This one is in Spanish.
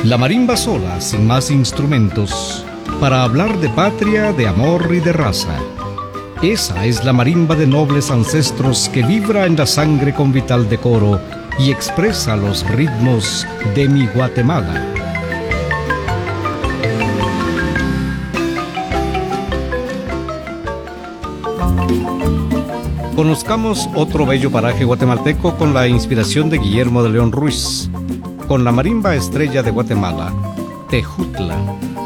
La marimba sola, sin más instrumentos, para hablar de patria, de amor y de raza. Esa es la marimba de nobles ancestros que vibra en la sangre con vital decoro y expresa los ritmos de mi Guatemala. Conozcamos otro bello paraje guatemalteco con la inspiración de Guillermo de León Ruiz, con la marimba estrella de Guatemala, Tejutla.